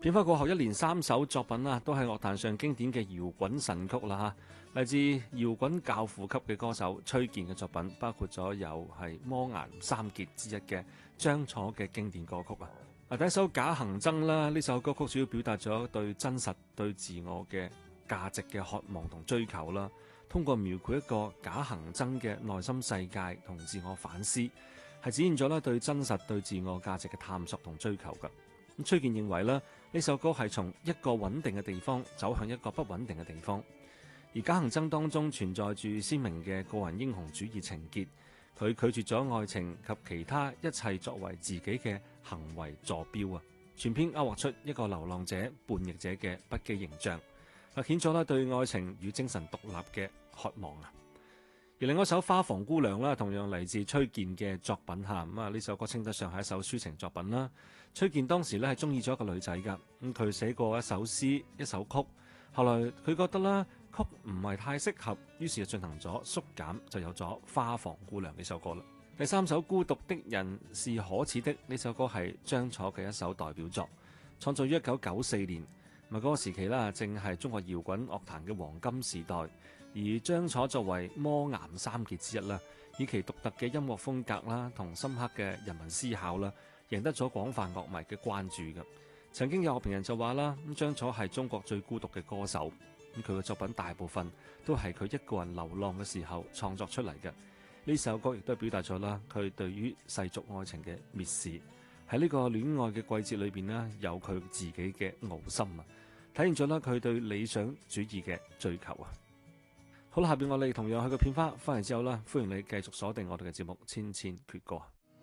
片花過後，一連3首作品啦，都係樂壇上經典嘅搖滾神曲啦嚇。嚟自搖滾教父級嘅歌手崔健嘅作品，包括咗有係魔岩三傑之一嘅張楚嘅經典歌曲啊。第一首《假行僧》啦，呢首歌曲主要表達咗對真實、對自我嘅價值嘅渴望同追求啦。通過描繪一個假行僧嘅內心世界同自我反思，係展現咗咧對真實、對自我價值嘅探索同追求㗎。咁崔健認為咧，呢首歌係從一個穩定嘅地方走向一個不穩定嘅地方，而假行僧當中存在住鮮明嘅個人英雄主義情結，佢拒絕咗愛情及其他一切作為自己嘅行為坐標啊，全篇勾畫出一個流浪者、叛逆者嘅不羈形象，顯咗啦對愛情與精神獨立嘅渴望啊。而另外一首《花房姑娘》啦，同樣嚟自崔健嘅作品嚇，咁啊呢首歌稱得上係一首抒情作品啦。崔健當時咧係中意咗一個女仔㗎，咁佢寫過一首詩一首曲，後來佢覺得啦曲唔係太適合，於是就進行咗縮減，就有咗《花房姑娘》呢首歌啦。第三首《孤獨的人是可恥的》呢首歌係張楚嘅一首代表作，創作於1994年。嗰個時期啦，正係中國搖滾樂壇嘅黃金時代，而張楚作為魔岩三傑之一啦，以其獨特嘅音樂風格啦，同深刻嘅人文思考啦，贏得咗廣泛樂迷嘅關注嘅。曾經有樂評人就話啦，咁張楚係中國最孤獨嘅歌手，咁佢嘅作品大部分都係佢一個人流浪嘅時候創作出嚟嘅。呢首歌亦都表達咗啦，佢對於世俗愛情嘅蔑視，喺呢個戀愛嘅季節裏邊呢，有佢自己嘅傲心啊，體現咗啦佢對理想主義嘅追求啊。好啦，下邊我哋同樣去個片花，翻嚟之後啦，歡迎你繼續鎖定我哋嘅節目《千千闕歌》。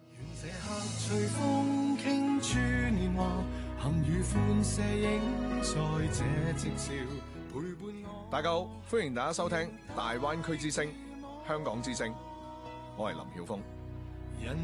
大家好，歡迎大家收聽大灣區之聲、香港之聲，我係林曉峰。